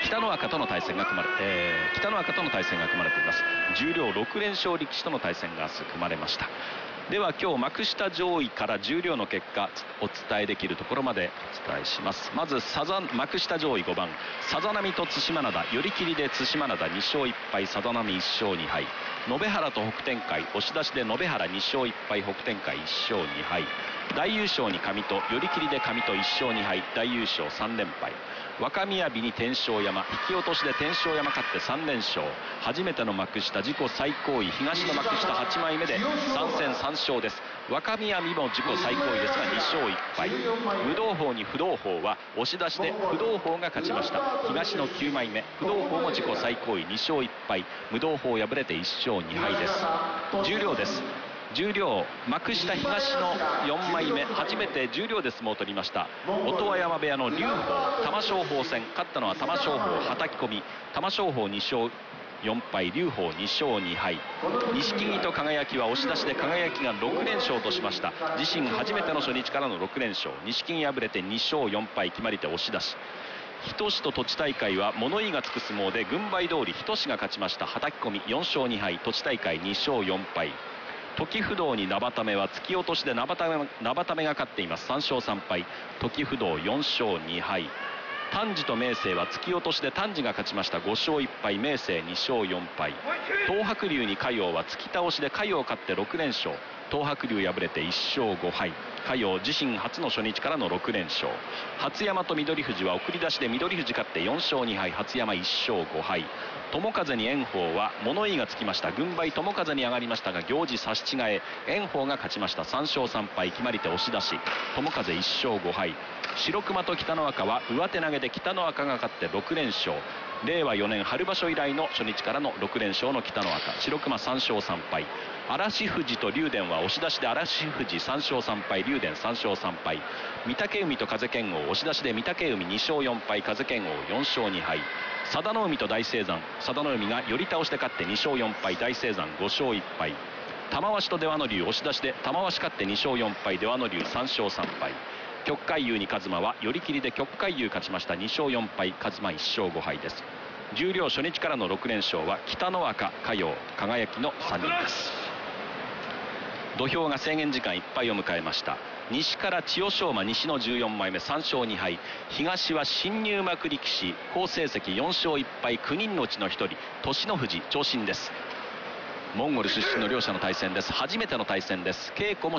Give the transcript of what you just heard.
北の若との対戦が組まれています。十両6連勝力士との対戦が明日組まれました。では今日幕下上位から十両の結果お伝えできるところまでお伝えします。まず幕下上位5番、さざ波と對馬灘、寄り切りで對馬灘2勝1敗、さざ波1勝2敗。延原と北天海、押し出しで延原2勝1敗、北天海1勝2敗。大優勝に上戸、寄り切りで上戸1勝2敗、大優勝3連敗。若宮火に天正山、引き落としで天正山勝って3連勝。初めての幕下自己最高位、東の幕下8枚目で3戦3勝です。若宮火も自己最高位ですが2勝1敗。無道法に不動法は押し出しで不動法が勝ちました。東の9枚目、不動法も自己最高位2勝1敗。無道法敗れて1勝2敗です。十両です。十両幕下東の4枚目、初めて十両で相撲を取りました音羽山部屋の龍鵬、玉正鳳戦、勝ったのは玉正鳳、はたき込み。玉正鳳2勝4敗、龍鵬2勝2敗。錦木と輝は押し出しで輝が6連勝としました。自身初めての初日からの6連勝。錦木敗れて2勝4敗、決まり手押し出し。日翔志と栃大会は物言いがつく相撲で軍配通り日翔志が勝ちました。はたき込み4勝2敗、栃大会2勝4敗。時不動に生田目は突き落としで生田目が勝っています。3勝3敗、時不動4勝2敗。丹治と明生は突き落としで丹治が勝ちました。5勝1敗、明生2勝4敗。東白龍に嘉陽は突き倒しで嘉陽勝って6連勝。東白龍敗れて1勝5敗。嘉陽自身初の初日からの6連勝。初山と翠富士は送り出しで翠富士勝って4勝2敗、初山1勝5敗。友風に炎鵬は物言いがつきました。軍配友風に上がりましたが行司差し違え、炎鵬が勝ちました。3勝3敗、決まり手押し出し。友風1勝5敗。白熊と北の若は上手投げで北の若が勝って6連勝。令和4年春場所以来の初日からの6連勝の北の若。白熊3勝3敗。嵐富士と竜電は押し出しで嵐富士3勝3敗、竜電3勝3敗。御嶽海と風剣王、押し出しで御嶽海2勝4敗、風剣王4勝2敗。佐田の海と大青山、佐田の海が寄り倒して勝って2勝4敗、大青山5勝1敗。玉鷲と出羽の龍、押し出しで玉鷲勝って2勝4敗、出羽の龍3勝3敗。旭海優に一馬は寄り切りで旭海優勝ちました。2勝4敗、一馬1勝5敗です。十両初日からの6連勝は北の若、嘉陽、輝の3人です。土俵が制限時間いっぱいを迎えました。西から千代翔馬、西の14枚目3勝2敗。東は新入幕力士、好成績4勝1敗、9人のうちの1人、栃ノ富士、長身です。モンゴル出身の両者の対戦です。初めての対戦です。稽古も